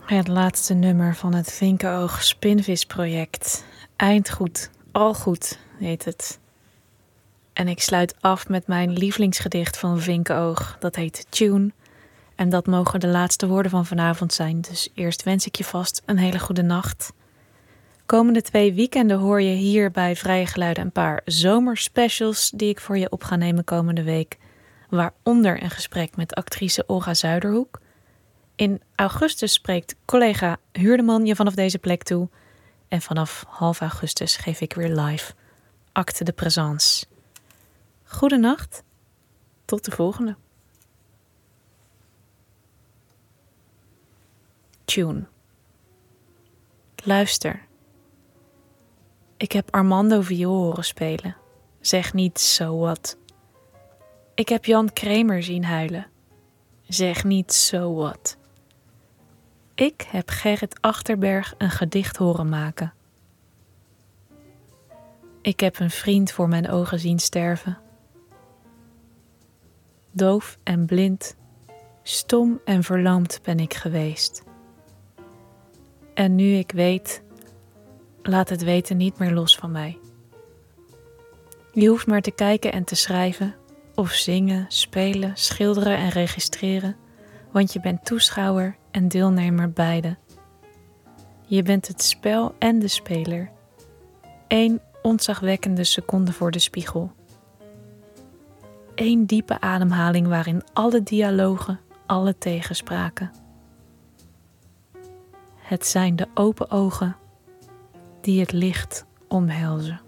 Het laatste nummer van het Vinkenoog Spinvisproject. Eindgoed, al goed heet het. En ik sluit af met mijn lievelingsgedicht van Vinkenoog. Dat heet Tune. En dat mogen de laatste woorden van vanavond zijn. Dus eerst wens ik je vast een hele goede nacht. Komende 2 weekenden hoor je hier bij Vrije Geluiden een paar zomerspecials die ik voor je op ga nemen komende week. Waaronder een gesprek met actrice Olga Zuiderhoek. In augustus spreekt collega Huurdeman je vanaf deze plek toe. En vanaf half augustus geef ik weer live Acte de Présence. Goedenacht, tot de volgende. Tune. Luister. Ik heb Armando viool horen spelen. Zeg niet so what. Ik heb Jan Kramer zien huilen. Zeg niet so what. Ik heb Gerrit Achterberg een gedicht horen maken. Ik heb een vriend voor mijn ogen zien sterven. Doof en blind, stom en verlamd ben ik geweest. En nu ik weet, laat het weten niet meer los van mij. Je hoeft maar te kijken en te schrijven, of zingen, spelen, schilderen en registreren, want je bent toeschouwer en deelnemer beide. Je bent het spel en de speler. 1 ontzagwekkende seconde voor de spiegel. 1 diepe ademhaling waarin alle dialogen, alle tegenspraken. Het zijn de open ogen die het licht omhelzen.